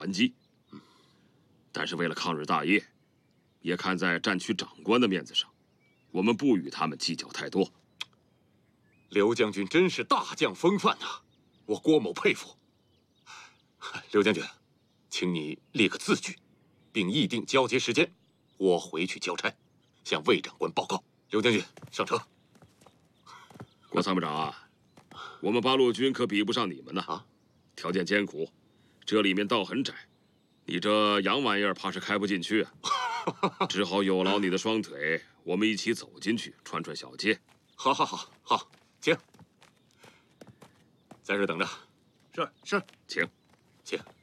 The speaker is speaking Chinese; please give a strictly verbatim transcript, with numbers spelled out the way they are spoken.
还击。但是为了抗日大业，也看在战区长官的面子上，我们不与他们计较太多。 刘将军真是大将风范呐，我郭某佩服。刘将军，请你立个字据，并议定交接时间，我回去交差，向魏长官报告。刘将军，上车。 郭参谋长啊，我们八路军可比不上你们呢。啊，条件艰苦，这里面道很窄，你这洋玩意儿怕是开不进去啊。只好有劳你的双腿，我们一起走进去，串串小街。 好，好，好，好，请。在这等着。 是是， 请， 请。